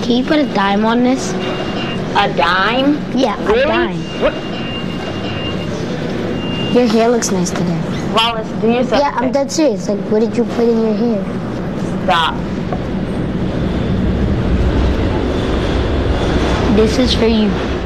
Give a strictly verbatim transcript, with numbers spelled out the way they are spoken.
Can you put a dime on this? A dime? Yeah, Really? a dime. What? Your hair looks nice today. Wallace, do yourself. Yeah, I'm dead serious. Like, what did you put in your hair? Stop. This is for you.